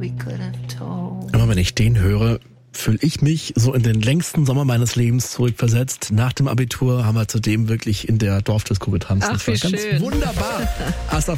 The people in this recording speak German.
Aber wenn ich den höre, fühle ich mich so in den längsten Sommer meines Lebens zurückversetzt. Nach dem Abitur haben wir zudem wirklich in der Dorfdisco getanzt. Ach, das war wie ganz schön. Wunderbar.